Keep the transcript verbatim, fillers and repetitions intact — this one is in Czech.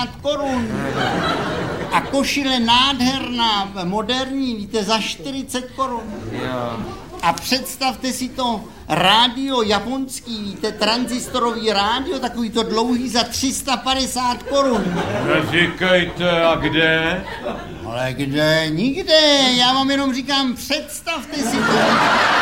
padesát korun. A košile nádherná, moderní, víte, za čtyřicet korun. A představte si to rádio japonský, víte, transistorový rádio, takový to dlouhý za tři sta padesát korun. Neříkejte, a kde? Ale kde? Nikde, já vám jenom říkám, představte si to.